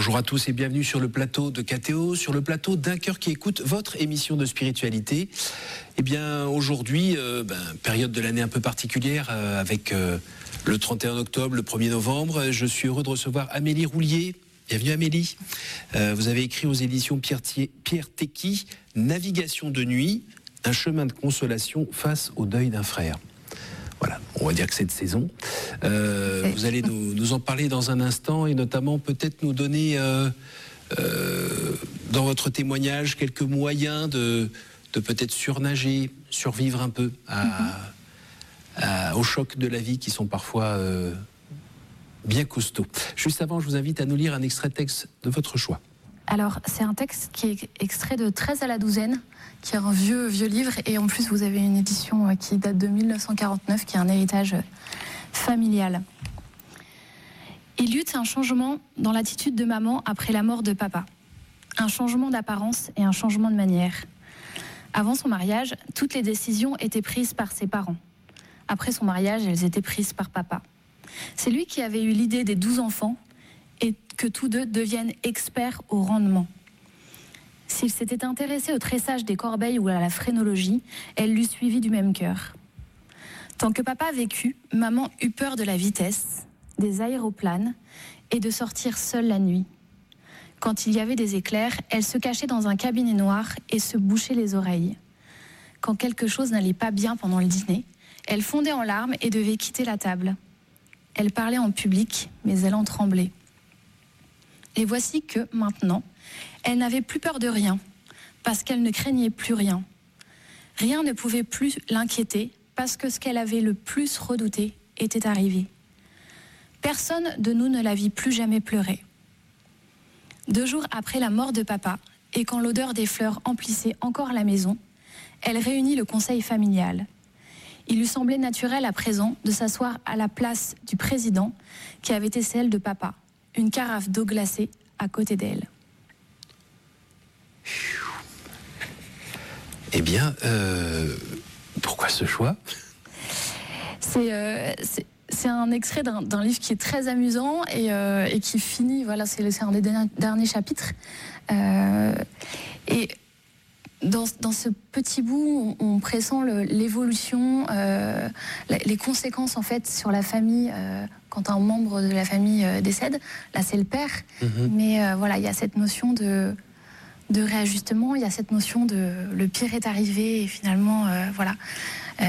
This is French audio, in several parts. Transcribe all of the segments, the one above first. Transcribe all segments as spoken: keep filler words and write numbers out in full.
Bonjour à tous et bienvenue sur le plateau de K T O, sur le plateau d'un cœur qui écoute votre émission de spiritualité. Eh bien aujourd'hui, euh, ben, période de l'année un peu particulière euh, avec euh, le trente et un octobre, le premier novembre. Je suis heureux de recevoir Amélie Roulier. Bienvenue Amélie. Euh, vous avez écrit aux éditions Pierre, Pierre Tecky, Navigation de nuit, un chemin de consolation face au deuil d'un frère. Voilà, on va dire que c'est de saison. Euh, vous allez nous, nous en parler dans un instant et notamment peut-être nous donner euh, euh, dans votre témoignage quelques moyens de, de peut-être surnager, survivre un peu à, mm-hmm. à, au choc de la vie qui sont parfois euh, bien costauds. Juste avant, je vous invite à nous lire un extrait de texte de votre choix. Alors, c'est un texte qui est extrait de treize à la douzaine, qui est un vieux, vieux livre. Et en plus, vous avez une édition qui date de mille neuf cent quarante-neuf, qui est un héritage familial. Il y eut un changement dans l'attitude de maman après la mort de papa. Un changement d'apparence et un changement de manière. Avant son mariage, toutes les décisions étaient prises par ses parents. Après son mariage, elles étaient prises par papa. C'est lui qui avait eu l'idée des douze enfants et que tous deux deviennent experts au rendement. S'il s'était intéressé au tressage des corbeilles ou à la phrénologie, elle l'eût suivi du même cœur. Tant que papa vécut, maman eut peur de la vitesse, des aéroplanes et de sortir seule la nuit. Quand il y avait des éclairs, elle se cachait dans un cabinet noir et se bouchait les oreilles. Quand quelque chose n'allait pas bien pendant le dîner, elle fondait en larmes et devait quitter la table. Elle parlait en public, mais elle en tremblait. Et voici que, maintenant, elle n'avait plus peur de rien, parce qu'elle ne craignait plus rien. Rien ne pouvait plus l'inquiéter, parce que ce qu'elle avait le plus redouté était arrivé. Personne de nous ne la vit plus jamais pleurer. Deux jours après la mort de papa, et quand l'odeur des fleurs emplissait encore la maison, elle réunit le conseil familial. Il lui semblait naturel à présent de s'asseoir à la place du président, qui avait été celle de papa. Une carafe d'eau glacée à côté d'elle. Eh bien, euh, pourquoi ce choix ? C'est, euh, c'est, c'est un extrait d'un, d'un livre qui est très amusant et, euh, et qui finit, voilà, c'est, c'est un des derniers chapitres. Euh, et dans, dans ce petit bout, on, on pressent le, l'évolution, euh, les conséquences en fait sur la famille. Euh, quand un membre de la famille euh, décède, là c'est le père, mmh. mais euh, voilà, il y a cette notion de, de réajustement, il y a cette notion de le pire est arrivé et finalement, euh, voilà, euh,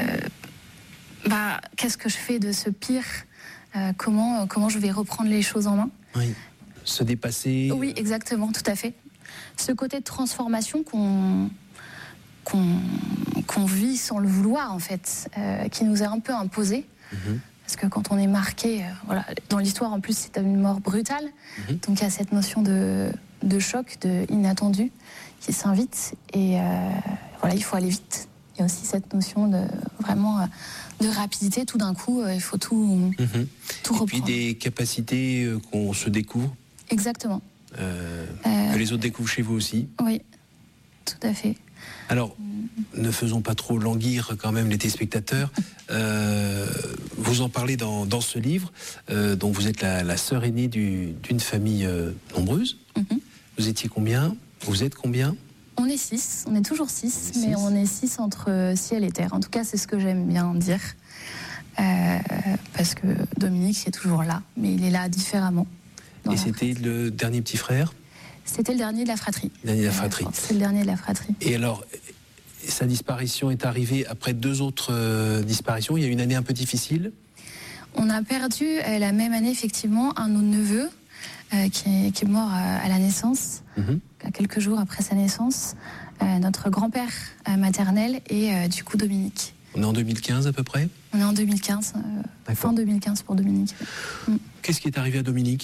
bah, qu'est-ce que je fais de ce pire, euh, comment, comment je vais reprendre les choses en main. Oui, se dépasser. Oui, exactement, tout à fait. Ce côté de transformation qu'on, qu'on, qu'on vit sans le vouloir en fait, euh, qui nous est un peu imposé. Mmh. Parce que quand on est marqué, euh, voilà, dans l'histoire en plus c'est une mort brutale, mmh. donc il y a cette notion de, de choc, de inattendu qui s'invite et euh, voilà, il faut aller vite. Il y a aussi cette notion de vraiment euh, de rapidité, tout d'un coup euh, il faut tout, mmh. tout et reprendre. Et puis des capacités euh, qu'on se découvre. Exactement. Euh, euh, que les autres découvrent chez vous aussi. Oui, tout à fait. Alors, ne faisons pas trop languir quand même les téléspectateurs. Euh, vous en parlez dans, dans ce livre, euh, dont vous êtes la, la sœur aînée du, d'une famille euh, nombreuse. Mm-hmm. Vous étiez combien ? Vous êtes combien ? On est six, on est toujours six, on est mais six. On est six entre ciel et terre. En tout cas, c'est ce que j'aime bien dire. Euh, parce que Dominique est toujours là, mais il est là différemment. Et c'était le dernier petit frère ? C'était le dernier de la fratrie. Le dernier de la fratrie. C'est le dernier de la fratrie. Et alors, sa disparition est arrivée après deux autres euh, disparitions. Il y a une année un peu difficile. On a perdu euh, la même année, effectivement, un de nos neveux euh, qui, est, qui est mort à, à la naissance, mm-hmm. quelques jours après sa naissance. Euh, notre grand-père euh, maternel et euh, du coup Dominique. On est en deux mille quinze à peu près ? On est en deux mille quinze, euh, fin deux mille quinze pour Dominique. Mm. Qu'est-ce qui est arrivé à Dominique ?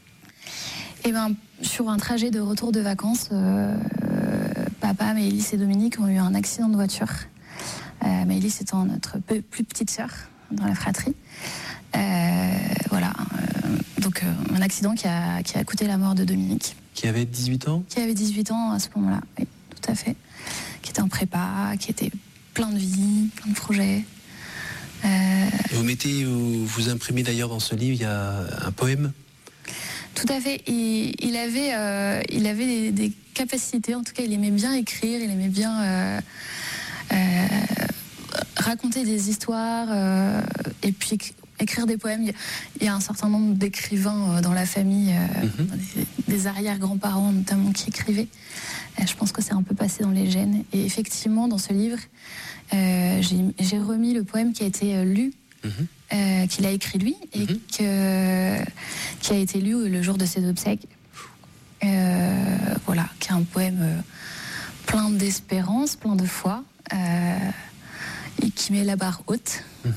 Eh ben, sur un trajet de retour de vacances, euh, papa, Maëlys et Dominique ont eu un accident de voiture. Euh, Maëlys étant notre peu, plus petite sœur dans la fratrie. Euh, voilà. Euh, donc, euh, un accident qui a, qui a coûté la mort de Dominique. Qui avait dix-huit ans ? Qui avait dix-huit ans à ce moment-là, oui, tout à fait. Qui était en prépa, qui était plein de vie, plein de projets. Euh... Vous mettez, vous imprimez d'ailleurs dans ce livre, il y a un poème ? Tout Tout à fait. Il, il avait, euh, il avait des, des capacités. En tout cas, il aimait bien écrire. Il aimait bien euh, euh, raconter des histoires euh, et puis écrire des poèmes. Il y a un certain nombre d'écrivains dans la famille, euh, mm-hmm. des, des arrière-grands-parents notamment, qui écrivaient. Je pense que c'est un peu passé dans les gènes. Et effectivement, dans ce livre, euh, j'ai, j'ai remis le poème qui a été lu, mmh. euh, qu'il a écrit lui, et mmh. que, qui a été lu le jour de ses obsèques. Euh, voilà, qui est un poème euh, plein d'espérance, plein de foi, euh, et qui met la barre haute. Mmh.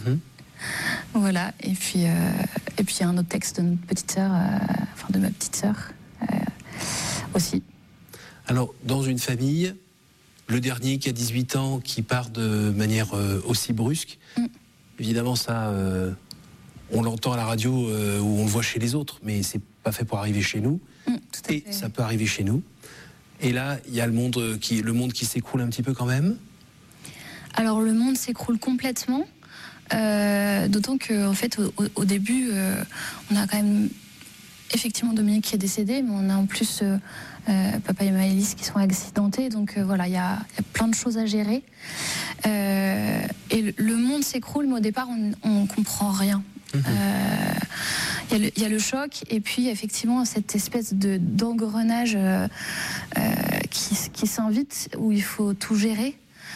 Voilà, et puis euh, et puis il y a un autre texte de notre petite sœur, euh, enfin de ma petite sœur euh, aussi. Alors, dans une famille, le dernier qui a dix-huit ans, qui part de manière euh, aussi brusque, mm. évidemment, ça, euh, on l'entend à la radio euh, ou on le voit chez les autres, mais c'est pas fait pour arriver chez nous. Mm, tout à Et fait. Ça peut arriver chez nous. Et là, il y a le monde qui, le monde qui s'écroule un petit peu quand même. Alors, le monde s'écroule complètement, euh, d'autant qu'en fait, au, au début, euh, on a quand même effectivement Dominique qui est décédé, mais on a en plus euh, euh, papa et Maëlys qui sont accidentés, donc euh, voilà, il y, y a plein de choses à gérer. Euh, et le, le monde s'écroule, mais au départ, on ne comprend rien. Il mmh. euh, y, y a le choc, et puis effectivement, cette espèce de, d'engrenage euh, euh, qui, qui s'invite, où il faut tout gérer.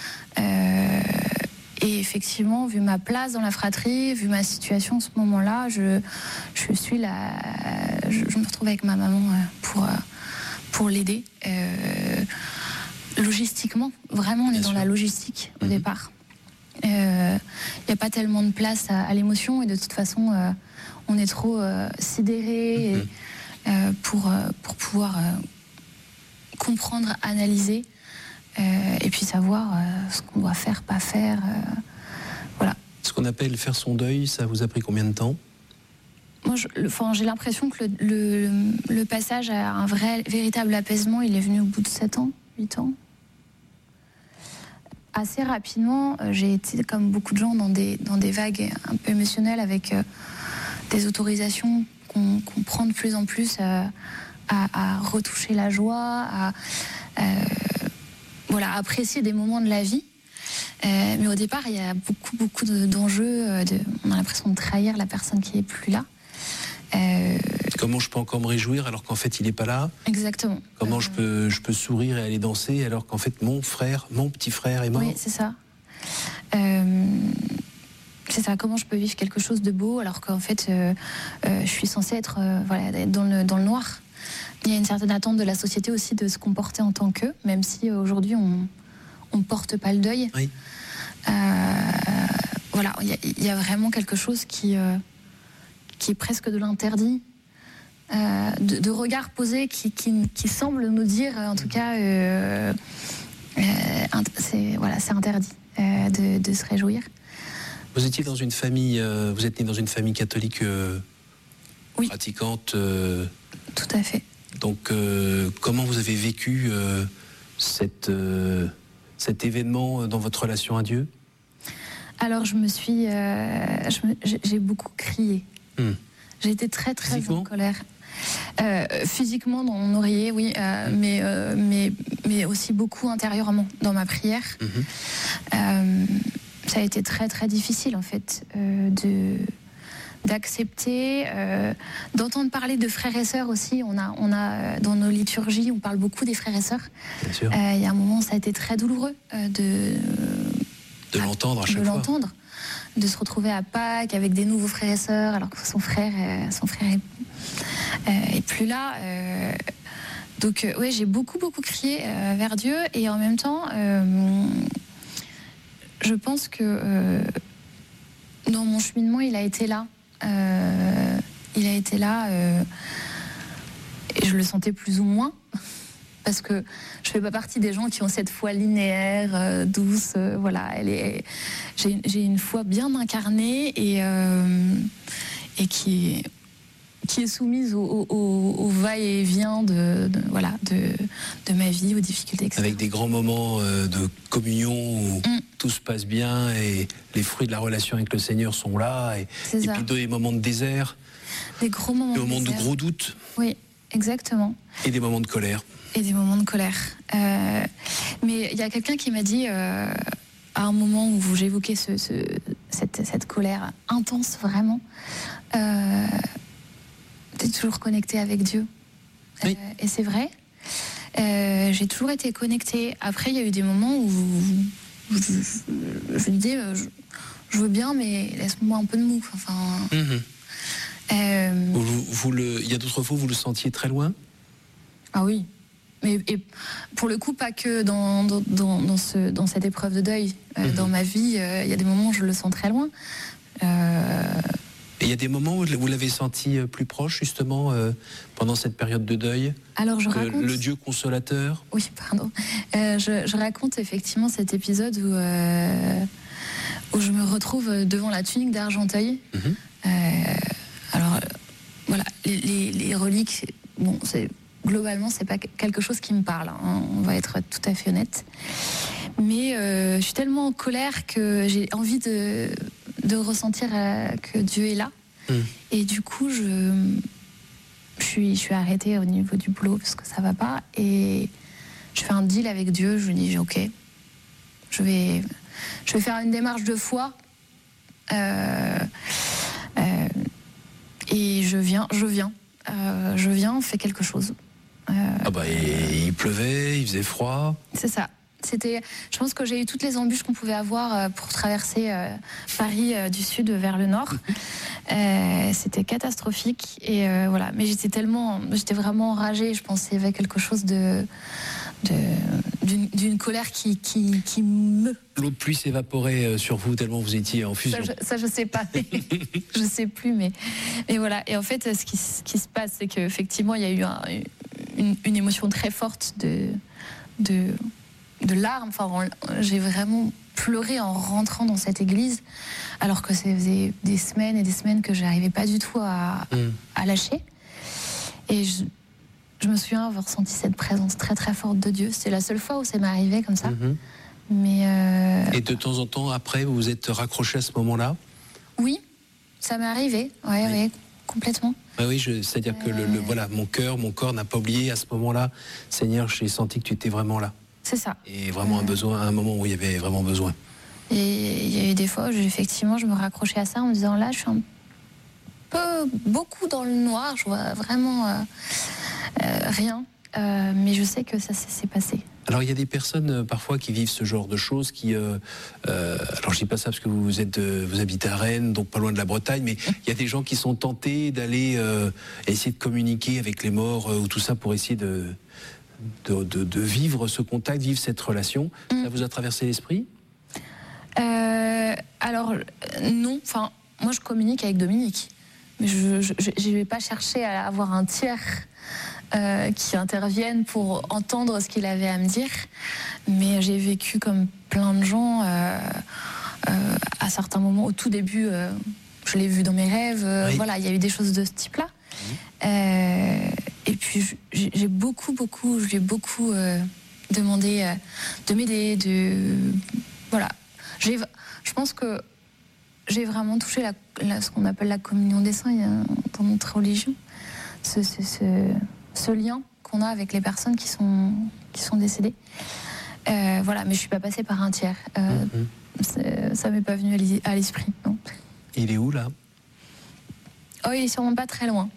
Euh, Et effectivement, vu ma place dans la fratrie, vu ma situation en ce moment-là, je, je suis là, je, je me retrouve avec ma maman pour, pour l'aider. Euh, logistiquement, vraiment, on est Bien dans sûr. La logistique au mmh. départ. Il euh, n'y a pas tellement de place à, à l'émotion, et de toute façon, euh, on est trop euh, sidéré mmh. et, euh, pour, pour pouvoir euh, comprendre, analyser. Euh, et puis savoir euh, ce qu'on doit faire, pas faire. Euh, voilà. Ce qu'on appelle faire son deuil, ça vous a pris combien de temps ? Moi, je, le, enfin, j'ai l'impression que le, le, le passage à un vrai, véritable apaisement, il est venu au bout de sept ans, huit ans. Assez rapidement, euh, j'ai été, comme beaucoup de gens, dans des, dans des vagues un peu émotionnelles, avec euh, des autorisations qu'on, qu'on prend de plus en plus euh, à, à retoucher la joie, à... Euh, Voilà, apprécier des moments de la vie. Euh, mais au départ, il y a beaucoup, beaucoup de, d'enjeux. De, on a l'impression de trahir la personne qui n'est plus là. Euh, Comment je peux encore me réjouir alors qu'en fait, il n'est pas là ? Exactement. Comment euh, je peux, je peux sourire et aller danser alors qu'en fait, mon frère, mon petit frère est mort ? Oui, c'est ça. Euh, c'est ça. Comment je peux vivre quelque chose de beau alors qu'en fait, euh, euh, je suis censée être, euh, voilà, dans le, dans le noir. Il y a une certaine attente de la société aussi de se comporter en tant qu'eux, même si euh, aujourd'hui on ne porte pas le deuil. Oui. Euh, voilà, il y, y a vraiment quelque chose qui, euh, qui est presque de l'interdit, euh, de, de regard posé qui, qui, qui semble nous dire, en tout cas, euh, euh, c'est, voilà, c'est interdit euh, de, de se réjouir. Vous étiez dans une famille, euh, vous êtes né dans une famille catholique euh, oui. pratiquante. Euh... Tout à fait. Donc, euh, comment vous avez vécu euh, cette, euh, cet événement dans votre relation à Dieu ? Alors, je me suis, euh, je me, j'ai beaucoup crié. Hmm. J'ai été très, très physiquement en colère. Euh, physiquement, dans mon oreiller, oui, euh, hmm. mais, euh, mais, mais aussi beaucoup intérieurement, dans ma prière. Hmm. Euh, ça a été très, très difficile, en fait, euh, de... d'accepter, euh, d'entendre parler de frères et sœurs aussi. On a, on a, dans nos liturgies, on parle beaucoup des frères et sœurs. Bien sûr. Euh, il y a un moment, ça a été très douloureux euh, de, de l'entendre à chaque de fois. l'entendre, de se retrouver à Pâques avec des nouveaux frères et sœurs, alors que son frère, euh, son frère est, euh, est plus là. Euh, donc, euh, ouais, j'ai beaucoup, beaucoup crié euh, vers Dieu, et en même temps, euh, je pense que euh, dans mon cheminement, il a été là. Euh, il a été là euh, et je le sentais plus ou moins, parce que je fais pas partie des gens qui ont cette foi linéaire, euh, douce. Euh, voilà, elle est. J'ai, j'ai une foi bien incarnée et euh, et qui qui est soumise au, au, au va-et-vient de, de, voilà, de, de ma vie, aux difficultés, et cetera. Avec des grands moments euh, de communion où mm. tout se passe bien et les fruits de la relation avec le Seigneur sont là. Et, et puis des moments de désert. Des gros moments des de moments désert. de gros doutes. Oui, exactement. Et des moments de colère. Et des moments de colère. Euh, mais il y a quelqu'un qui m'a dit, euh, à un moment où j'évoquais ce, ce, cette, cette colère intense, vraiment, euh, t'es toujours connecté avec Dieu. Oui. Euh, et c'est vrai. Euh, j'ai toujours été connectée. Après, il y a eu des moments où, où je, je, je disais, je, je veux bien, mais laisse-moi un peu de mou. Enfin. Mm-hmm. Euh, vous, vous le, il y a d'autres fois où vous le sentiez très loin ? Ah oui. Mais, et pour le coup, pas que dans, dans, dans, ce, dans cette épreuve de deuil. Euh, mm-hmm. Dans ma vie, euh, il y a des moments où je le sens très loin. Euh... Et il y a des moments où vous l'avez senti plus proche, justement, euh, pendant cette période de deuil ? Alors, je le, raconte... le Dieu consolateur ? Oui, pardon. Euh, je, je raconte effectivement cet épisode où, euh, où je me retrouve devant la tunique d'Argenteuil. Mm-hmm. Euh, alors, voilà, les, les, les reliques, bon, c'est... Globalement, c'est pas quelque chose qui me parle, hein, on va être tout à fait honnête. Mais euh, je suis tellement en colère que j'ai envie de, de ressentir euh, que Dieu est là. Mmh. Et du coup, je, je, suis, je suis arrêtée au niveau du boulot parce que ça va pas. Et je fais un deal avec Dieu, je lui dis ok, je vais, je vais faire une démarche de foi. Euh, euh, et je viens, je viens. Euh, je viens, on fait quelque chose. Euh, ah bah il pleuvait, il faisait froid. C'est ça. C'était, je pense que j'ai eu toutes les embûches qu'on pouvait avoir pour traverser euh, Paris euh, du sud vers le nord. Euh, c'était catastrophique et euh, voilà. Mais j'étais tellement, j'étais vraiment enragée. Je pensais qu'il y avait quelque chose de, de d'une, d'une colère qui, qui, qui me. L'eau de pluie s'évaporait sur vous tellement vous étiez en fusion. Ça, je, ça, je sais pas. Je sais plus, mais mais voilà. Et en fait, ce qui, ce qui se passe, c'est qu'effectivement, il y a eu un, une, une émotion très forte de de de larmes. Enfin, j'ai vraiment pleuré en rentrant dans cette église, alors que ça faisait des semaines et des semaines que je n'arrivais pas du tout à, mm. à lâcher. Et je, je me souviens avoir ressenti cette présence très très forte de Dieu. C'est la seule fois où ça m'est arrivé comme ça. Mm-hmm. Mais euh... Et de temps en temps, après, vous vous êtes raccroché à ce moment-là ? Oui, ça m'est arrivé. Ouais, oui. Ouais, complètement. Ah oui, je, c'est-à-dire euh... que le, le, voilà, mon cœur, mon corps n'a pas oublié à ce moment-là. Seigneur, j'ai senti que tu étais vraiment là. C'est ça. Et vraiment euh... un besoin, un moment où il y avait vraiment besoin. Et il y a eu des fois où effectivement je me raccrochais à ça en me disant là, je suis un peu, beaucoup dans le noir, je vois vraiment euh, euh, rien. Euh, mais je sais que ça s'est passé. Alors il y a des personnes euh, parfois qui vivent ce genre de choses qui, euh, euh, alors je dis pas ça parce que vous êtes, euh, vous habitez à Rennes, donc pas loin de la Bretagne, mais il y a des gens qui sont tentés d'aller euh, essayer de communiquer avec les morts euh, ou tout ça pour essayer de de, de de vivre ce contact, vivre cette relation. Mm. Ça vous a traversé l'esprit ? euh, Alors non, enfin moi je communique avec Dominique, mais je je ne vais pas chercher à avoir un tiers. Euh, qui interviennent pour entendre ce qu'il avait à me dire. Mais j'ai vécu comme plein de gens, euh, euh, à certains moments, au tout début, euh, je l'ai vu dans mes rêves. Euh, oui. Voilà, il y a eu des choses de ce type-là. Oui. Euh, et puis, j'ai, j'ai beaucoup, beaucoup, je lui ai beaucoup euh, demandé euh, de m'aider, de... Voilà. J'ai, je pense que j'ai vraiment touché la, la, ce qu'on appelle la communion des saints dans notre religion. Ce... ce, ce ce lien qu'on a avec les personnes qui sont, qui sont décédées. Euh, voilà, mais je suis pas passée par un tiers. Euh, mm-hmm. Ça m'est pas venu à l'esprit, non. Il est où, là ? Oh, il est sûrement pas très loin.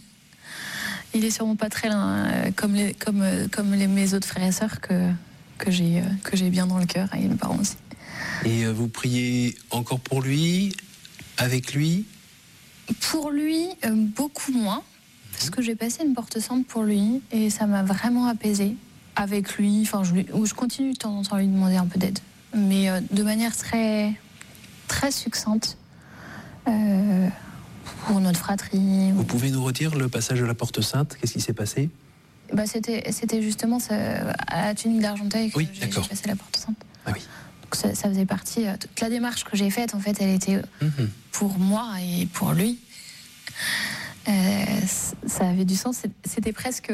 Il est sûrement pas très loin, euh, comme, les, comme, euh, comme les, mes autres frères et sœurs que, que, j'ai, euh, que j'ai bien dans le cœur, et mes parents aussi. Et euh, vous priez encore pour lui, avec lui ? Pour lui, euh, beaucoup moins. Parce que j'ai passé une porte sainte pour lui et ça m'a vraiment apaisée avec lui. Enfin, je, lui, je continue de temps en temps à lui demander un peu d'aide, mais euh, de manière très, très succincte euh, pour notre fratrie. Vous pouvez nous redire le passage de la porte sainte ? Qu'est-ce qui s'est passé ? Bah, c'était, c'était justement ça, à la tunique d'Argenteuil que oui, j'ai, j'ai passé la porte sainte. Ah oui. Donc ça, ça faisait partie. Euh, toute la démarche que j'ai faite, en fait, elle était mm-hmm. pour moi et pour lui. Euh, ça avait du sens. C'était presque,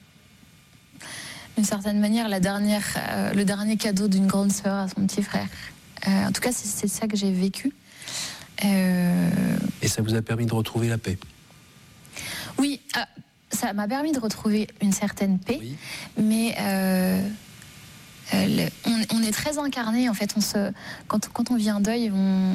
d'une certaine manière, la dernière, euh, le dernier cadeau d'une grande sœur à son petit frère. Euh, en tout cas, c'est ça que j'ai vécu. Euh... Et ça vous a permis de retrouver la paix? Oui, ah, ça m'a permis de retrouver une certaine paix, oui. mais euh, euh, le, on, on est très incarné en fait. On se, quand, quand on vit un deuil,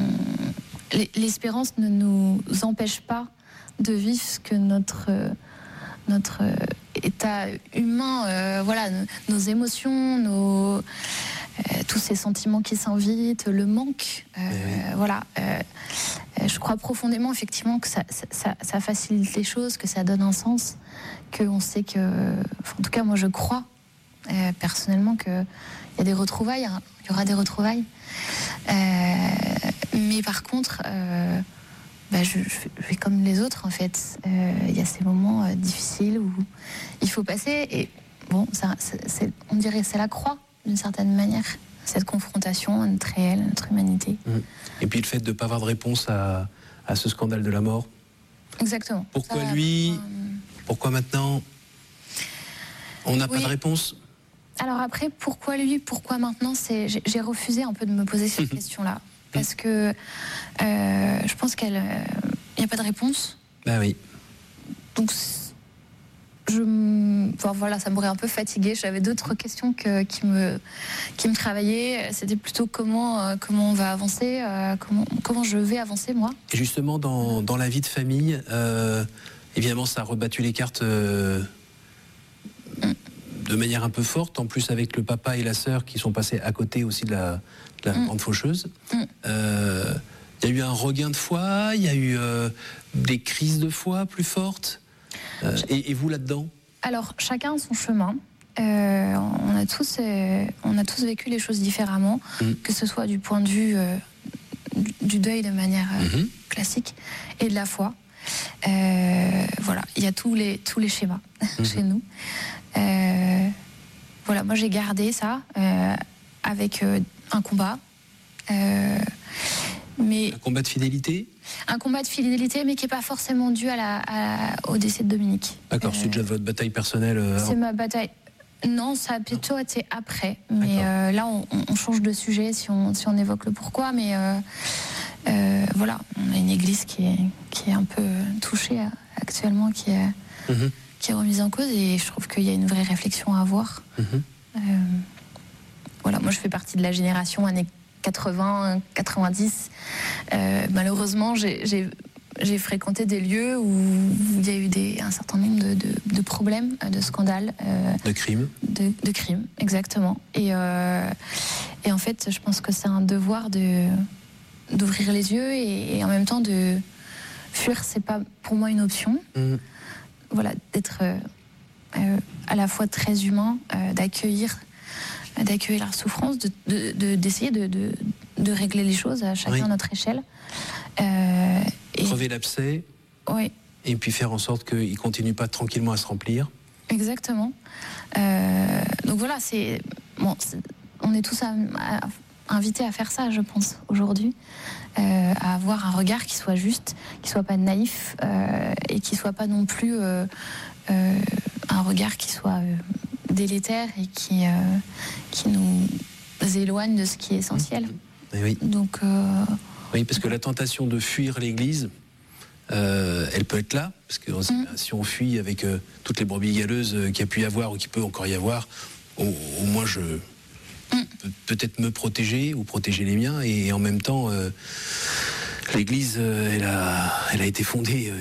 l'espérance ne nous empêche pas de vivre ce que notre, notre état humain, euh, voilà, nos, nos émotions, nos, euh, tous ces sentiments qui s'invitent, le manque, euh, oui. voilà. Euh, je crois profondément, effectivement, que ça, ça, ça facilite les choses, que ça donne un sens, qu'on sait que, enfin, en tout cas, moi, je crois euh, personnellement qu'il y a des retrouvailles, hein, il y aura des retrouvailles. Euh, mais par contre, euh, bah, je, je fais comme les autres, en fait. Euh, il y a ces moments euh, difficiles où il faut passer. Et bon, ça, c'est, on dirait que c'est la croix, d'une certaine manière. Cette confrontation à notre réel, à notre humanité. Et puis le fait de ne pas avoir de réponse à, à ce scandale de la mort. Exactement. Pourquoi ça, lui euh... Pourquoi maintenant on n'a oui. pas de réponse? Alors après, pourquoi lui? Pourquoi maintenant? J'ai refusé un peu de me poser cette question-là. Parce que euh, je pense qu'il n'y euh, a pas de réponse. Bah oui. Donc, je, enfin, voilà, ça m'aurait un peu fatiguée. J'avais d'autres questions que, qui, me, qui me travaillaient. C'était plutôt comment, euh, comment on va avancer, euh, comment, comment je vais avancer, moi. Et justement, dans, dans la vie de famille, euh, évidemment, ça a rebattu les cartes euh, mm. de manière un peu forte. En plus, avec le papa et la sœur qui sont passés à côté aussi de la, de la mm. grande faucheuse. Mm. Euh, il y a eu un regain de foi, il y a eu euh, des crises de foi plus fortes. Euh, et, et vous là-dedans? Alors, chacun son chemin. Euh, on, a tous, euh, on a tous vécu les choses différemment, mmh. que ce soit du point de vue euh, du, du deuil de manière euh, mmh. classique et de la foi. Euh, voilà, il y a tous les, tous les schémas mmh. chez nous. Euh, voilà, moi j'ai gardé ça euh, avec euh, un combat. Euh, mais un combat de fidélité? Un combat de fidélité, mais qui n'est pas forcément dû à la, à, au décès de Dominique. D'accord, euh, c'est déjà votre bataille personnelle euh, C'est ma bataille. Non, ça a plutôt été après. Mais euh, là, on, on change de sujet si on, si on évoque le pourquoi. Mais euh, euh, voilà, on a une église qui est, qui est un peu touchée actuellement, qui est, mm-hmm. qui est remise en cause. Et je trouve qu'il y a une vraie réflexion à avoir. Mm-hmm. euh, voilà, moi, je fais partie de la génération années quatre-vingts, quatre-vingt-dix. Euh, malheureusement, j'ai fréquenté des lieux où il y a eu des, un certain nombre de, de, de problèmes, de scandales. Euh, de crimes. De, de crimes, exactement. Et, euh, et en fait, je pense que c'est un devoir de d'ouvrir les yeux et, et en même temps de fuir, c'est pas pour moi une option. Mmh. Voilà, d'être euh, euh, à la fois très humain, euh, d'accueillir d'accueillir la souffrance, d'essayer de, de, de, de, de régler les choses à chacun oui. à notre échelle. Euh, et... Crever l'abcès, oui. et puis faire en sorte qu'il ne continue pas tranquillement à se remplir. Exactement. Euh, donc voilà, c'est bon, on est tous à, à, invités à faire ça, je pense, aujourd'hui, euh, à avoir un regard qui soit juste, qui ne soit pas naïf, euh, et qui ne soit pas non plus euh, euh, un regard qui soit... Euh, délétère et qui, euh, qui nous éloigne de ce qui est essentiel. Et oui. Donc, euh... oui, parce que la tentation de fuir l'Église, euh, elle peut être là, parce que mm. si on fuit avec euh, toutes les brebis galeuses euh, qu'il y a pu y avoir ou qu'il peut encore y avoir, au, au moins je mm. peux peut-être me protéger ou protéger les miens, et en même temps, euh, l'Église, euh, elle, a, elle a été fondée